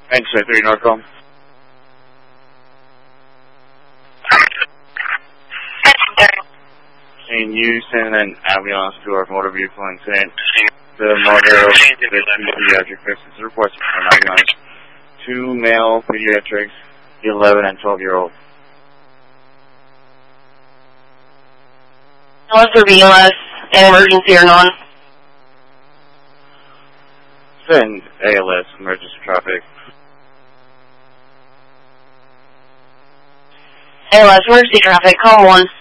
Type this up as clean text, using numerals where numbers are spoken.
X-ray 3 Norcom. Can you send an ambulance to our motor vehicle incident? The mother of the two pediatric patients reports for 99. 2 male pediatrics, 11 and 12-year-old. ALS or BLS, an emergency or non? Send ALS, emergency traffic. ALS, emergency traffic, call 1.